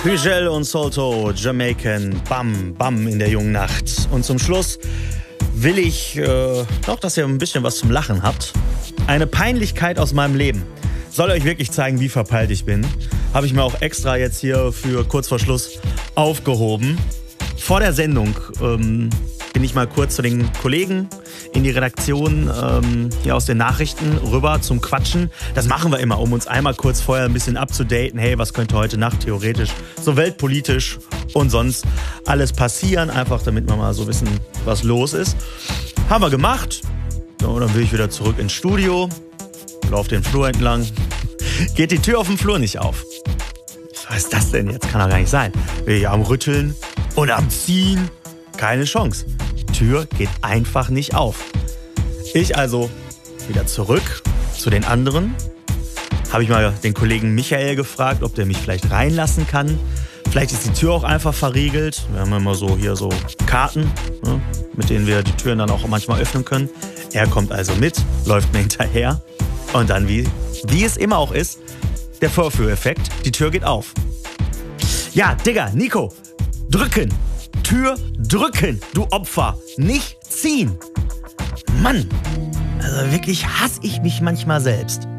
Hügel und Salto, Jamaican, Bam, Bam in der jungen Nacht. Und zum Schluss will ich noch, dass ihr ein bisschen was zum Lachen habt. Eine Peinlichkeit aus meinem Leben. Soll euch wirklich zeigen, wie verpeilt ich bin. Habe ich mir auch extra jetzt hier für kurz vor Schluss aufgehoben. Vor der Sendung bin ich mal kurz zu den Kollegen in die Redaktion hier aus den Nachrichten rüber zum Quatschen. Das machen wir immer, um uns einmal kurz vorher ein bisschen abzudaten. Hey, was könnte heute Nacht theoretisch so weltpolitisch und sonst alles passieren? Einfach damit wir mal so wissen, was los ist. Haben wir gemacht. So, dann will ich wieder zurück ins Studio. Lauf den Flur entlang. Geht die Tür auf dem Flur nicht auf. Was ist das denn jetzt? Kann doch gar nicht sein. Bin ich am Rütteln und am Ziehen. Keine Chance. Tür geht einfach nicht auf. Ich also wieder zurück zu den anderen. Habe ich mal den Kollegen Michael gefragt, ob der mich vielleicht reinlassen kann. Vielleicht ist die Tür auch einfach verriegelt. Wir haben immer so hier so Karten, ne, mit denen wir die Türen dann auch manchmal öffnen können. Er kommt also mit, läuft mir hinterher. Und dann, wie es immer auch ist, der Vorführeffekt, die Tür geht auf. Ja, Digga, Nico, drücken. Tür drücken, du Opfer. Nicht ziehen. Mann, also wirklich hasse ich mich manchmal selbst.